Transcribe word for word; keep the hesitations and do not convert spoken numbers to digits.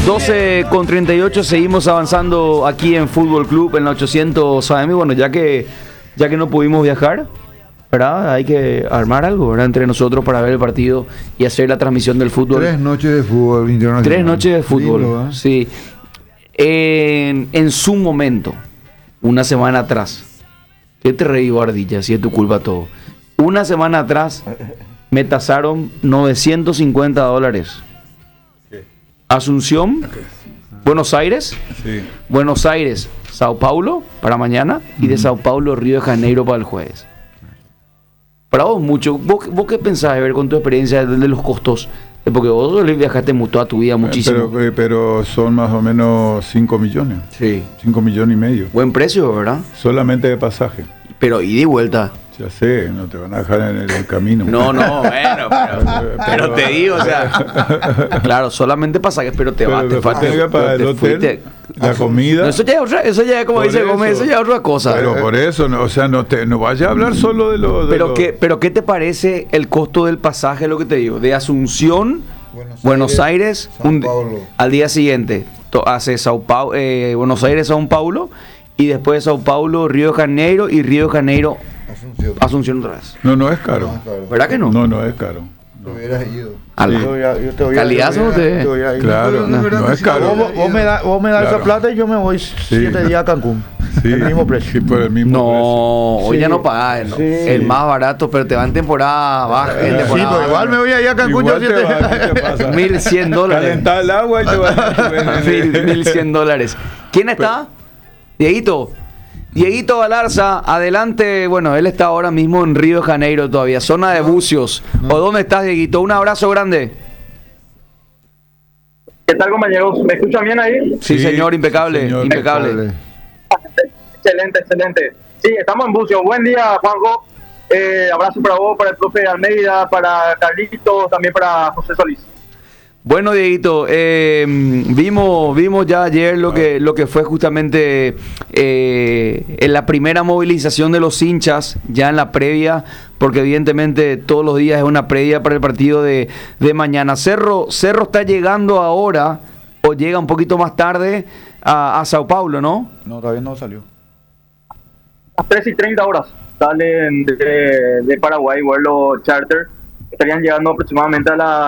doce con treinta y ocho, seguimos avanzando aquí en Fútbol Club en la ochocientos A M. Bueno, ya que, ya que no pudimos viajar, ¿verdad? Hay que armar algo, ¿verdad? Entre nosotros para ver el partido y hacer la transmisión del fútbol. Tres noches de fútbol internacional. Tres noches de fútbol, Lindo, ¿eh? sí. En, en su momento, una semana atrás, ¿qué te reí, Ardilla? Si es tu culpa todo. Una semana atrás me tasaron novecientos cincuenta dólares. Asunción, okay. Buenos Aires, sí. Buenos Aires, Sao Paulo para mañana y de Sao Paulo, Río de Janeiro para el jueves. Para vos mucho, ¿vos, vos qué pensás de ver con tu experiencia de, de los costos? Porque vos viajaste toda tu vida muchísimo. Pero, pero son más o menos cinco millones. Sí. cinco millones y medio. Buen precio, ¿verdad? Solamente de pasaje. Pero ida y vuelta. Ya sé, no te van a dejar en el, el camino. No, no, bueno, pero, pero, pero te digo, o sea, claro, solamente pasajes, pero te vas, te falta para el hotel, fuiste, la comida. No, eso ya es otra, eso ya es como dice eso, Gómez, eso ya es otra cosa. Pero por eso, no, o sea, no te, no vayas a hablar solo de lo. De pero lo... qué, pero qué te parece el costo del pasaje, lo que te digo, de Asunción, Buenos, Buenos Aires, Aires un, al día siguiente, to, hace Sao Paulo, eh, Buenos Aires, Sao Paulo, y después de Sao Paulo, Río de Janeiro y Río de Janeiro. Asunción. Asunción otra vez. No, no es caro. No es caro. ¿Verdad que no? No, no es caro. No. Te hubieras ido. Sí. ¿Calidazo usted? Claro, no, no, no es caro. Vos, vos me das da claro. esa plata y yo me voy sí. siete días a Cancún. Sí. El mismo precio. Sí, por el mismo no, precio. hoy sí. ya no pagás, ¿no? Sí. El más barato, pero te va en temporada baja. En temporada sí, pero igual me voy allá a Cancún. Yo siete... va, mil cien dólares. Calentar el agua y te va mil cien dólares. ¿Quién está? Pero, Dieguito. Dieguito Galarza, adelante. Bueno, él está ahora mismo en Río de Janeiro todavía, zona de Bucios. No. ¿O dónde estás, Dieguito? Un abrazo grande. ¿Qué tal, compañeros? ¿Me escuchan bien ahí? Sí, sí señor, impecable, señor, impecable. impecable. Excelente, excelente. Sí, estamos en Bucios. Buen día, Juanjo. Eh, abrazo para vos, para el profe Almeida, para Carlitos, también para José Solís. Bueno, Dieguito, eh, vimos vimos ya ayer lo que lo que fue justamente eh, en la primera movilización de los hinchas, ya en la previa, porque evidentemente todos los días es una previa para el partido de, de mañana. Cerro Cerro está llegando ahora, o llega un poquito más tarde, a, a Sao Paulo, ¿no? No, todavía no salió. A las tres y treinta horas salen de, de Paraguay, vuelo charter. Estarían llegando aproximadamente a la